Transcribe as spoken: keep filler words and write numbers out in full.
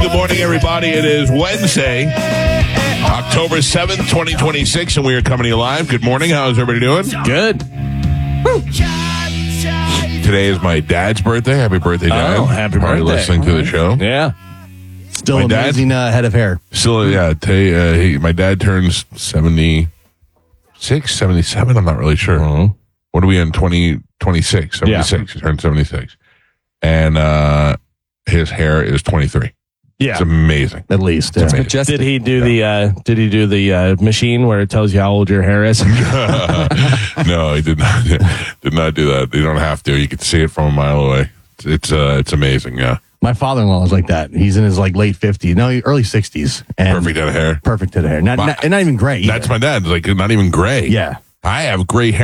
Good morning, everybody. It is Wednesday, October seventh, twenty twenty-six, and we are coming to you live. Good morning. How's everybody doing? Good. Today is my dad's birthday. Happy birthday, Dad. Oh, happy Probably birthday. listening to the show. Yeah. Still My dad- amazing uh, head of hair. Still, yeah, today, uh, he, my dad turns seventy-six, seventy-seven. I'm not really sure. Mhm. What are we in? twenty, twenty-six, seventy-six. He turned seventy-six. And uh, his hair is twenty-three. Yeah. It's amazing. At least. It's Yeah. amazing. Did he do the uh, Did he do the uh, machine where it tells you how old your hair is? No, he did not. Did not do that. You don't have to. You can see it from a mile away. It's it's, uh, it's amazing. Yeah, My father-in-law is like that. He's in his like late fifties, no, early sixties, and perfect head of hair. perfect head of hair. Not, My- not, and not even gray. That's either. my dad. Like not even gray. Yeah. I have gray hair.